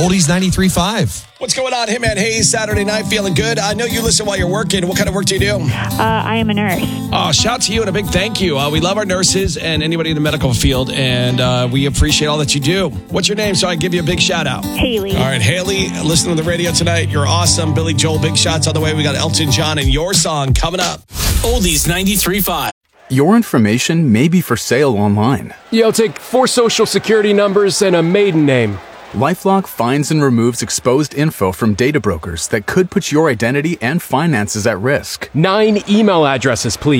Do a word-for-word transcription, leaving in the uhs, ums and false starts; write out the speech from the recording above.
Oldies ninety-three point five. What's going on, Him and Hayes? Saturday night, feeling good? I know you listen while you're working. What kind of work do you do? Uh, I am a nurse. Oh, shout out to you and a big thank you. Uh, we love our nurses and anybody in the medical field, and uh, we appreciate all that you do. What's your name so I can give you a big shout out? Haley. All right, Haley, listen to the radio tonight. You're awesome. Billy Joel, big shots on the way. We got Elton John and your song coming up. Oldies ninety-three point five. Your information may be for sale online. Yo, take four social security numbers and a maiden name. LifeLock finds and removes exposed info from data brokers that could put your identity and finances at risk. Nine email addresses, please.